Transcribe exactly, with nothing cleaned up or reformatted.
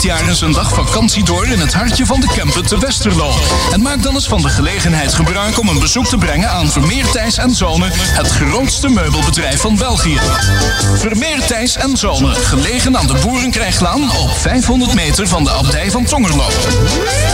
jaar eens een dag vakantie door in het hartje van de Kempen te Westerlo. En maak dan eens van de gelegenheid gebruik om een bezoek te brengen aan Vermeer Thijs en Zonen, het grootste meubelbedrijf van België. Vermeer Thijs en Zonen, gelegen aan de Boerenkrijglaan op vijfhonderd meter van de abdij van Tongerlo.